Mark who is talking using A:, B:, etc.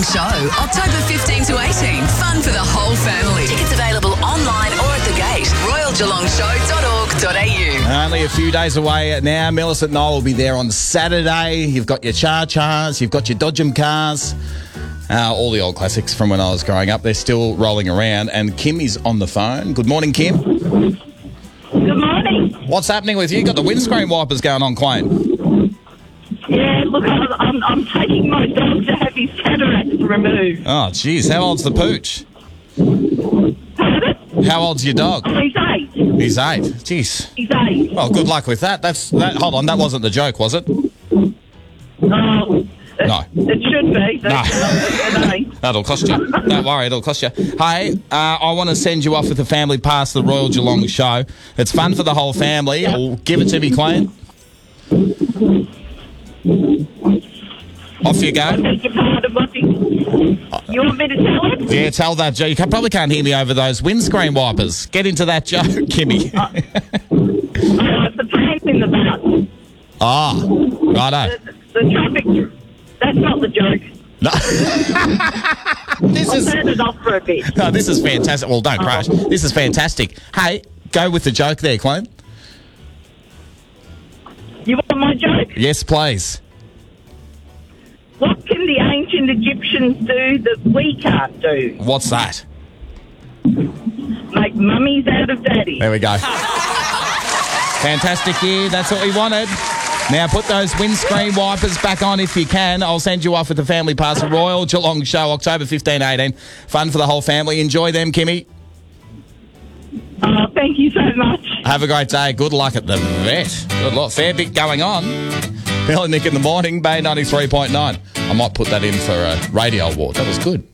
A: Show, October 15 to 18. Fun for the whole family. Tickets available online or at the gate. royalgeelongshow.org.au.
B: Only a few days away now. Millicent Knoll will be there on Saturday. You've got your Char-Chars, you've got your Dodgem cars. All the old classics from when I was growing up. They're still rolling around. And Kim is on the phone. Good morning, Kim.
C: Good morning.
B: What's happening with you? Got the windscreen wipers going on, Quayne.
C: Yeah, look, I'm taking my dog to have his cataracts removed.
B: Oh, geez. How old's the pooch?
C: Pardon?
B: How old's your dog?
C: Oh, he's 8.
B: He's 8. Jeez.
C: He's 8.
B: Well, good luck with that. Hold on, that wasn't the joke, was it?
C: No. It should be.
B: No.
C: No.
B: That'll cost you. Don't worry, it'll cost you. Hey, I want to send you off with the family pass the Royal Geelong Show. It's fun for the whole family. Give it to me, Quayne. Off you go.
C: You want me to tell him?
B: Yeah, tell that joke. You probably can't hear me over those windscreen wipers. Get into that joke, Kimmy.
C: The pants in the butt.
B: Righto.
C: The traffic. That's not the joke.
B: No.
C: I'll turn it off for a bit.
B: No, this is fantastic. Well, don't crash. This is fantastic. Hey, go with the joke there, Quayne.
C: You want my joke?
B: Yes, please.
C: What can the ancient Egyptians do that we can't do?
B: What's that?
C: Make mummies out of daddies.
B: There we go. Fantastic year. That's what we wanted. Now put those windscreen wipers back on if you can. I'll send you off with the family pass. Royal Geelong Show, October 15, 18. Fun for the whole family. Enjoy them, Kimmy.
C: Thank you so much.
B: Have a great day. Good luck at the vet. Good luck. Fair bit going on. Bill and Nick in the morning, Bay 93.9. I might put that in for a radio award. That was good.